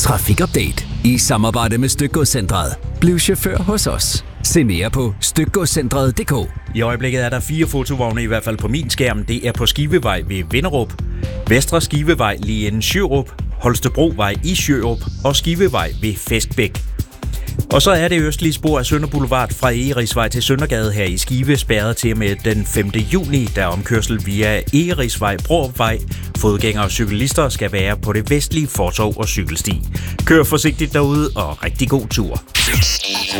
Trafikupdate i samarbejde med Stykgodscentret. Bliv chauffør hos os. Se mere på stykgodscentret.dk. I øjeblikket er der 4 fotovogne, i hvert fald på min skærm. Det er på Skivevej ved Vinderup, Vestre Skivevej lige inden Sjørup, Holstebrovej i Sjørup og Skivevej ved Fæstbæk. Og så er det østlige spor af Sønder Boulevard fra Egerisvej til Søndergade her i Skive spærret til med den 5. juni, der omkørsel via Egerisvej, Brorupvej. Fodgængere og cyklister skal være på det vestlige fortov og cykelsti. Kør forsigtigt derude og rigtig god tur.